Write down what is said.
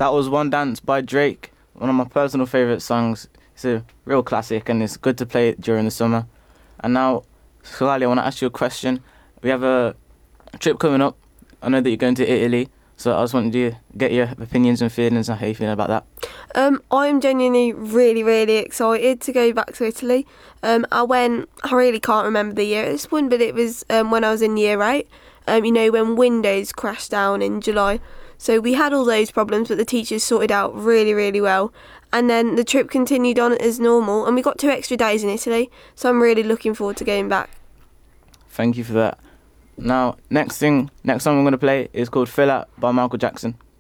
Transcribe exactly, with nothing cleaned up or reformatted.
That was One Dance by Drake, one of my personal favourite songs. It's a real classic and it's good to play it during the summer. And now, Suhali, I want to ask you a question. We have a trip coming up. I know that you're going to Italy, so I just wanted to get your opinions and feelings and how you feel about that. Um, I'm genuinely really, really excited to go back to Italy. Um, I went, I really can't remember the year at this point, but it was um, when I was in year eight, um, you know, when Windows crashed down in July. So we had all those problems, but the teachers sorted out really, really well. And then the trip continued on as normal, and we got two extra days in Italy, so I'm really looking forward to going back. Thank you for that. Now, next thing, next song I'm going to play is called Fill Out by Michael Jackson.